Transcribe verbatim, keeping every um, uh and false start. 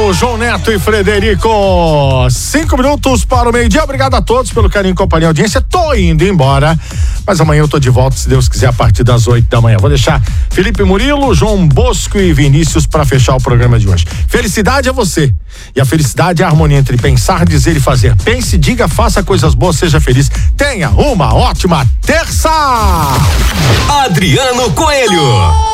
Murilo, João Neto e Frederico. Cinco minutos para o meio-dia. Obrigado a todos pelo carinho, companhia e audiência. Tô indo embora, mas amanhã eu tô de volta, se Deus quiser, a partir das oito da manhã. Vou deixar Felipe Murilo, João Bosco e Vinícius para fechar o programa de hoje. Felicidade é você. E a felicidade é a harmonia entre pensar, dizer e fazer. Pense, diga, faça coisas boas, seja feliz. Tenha uma ótima terça! Adriano Coelho.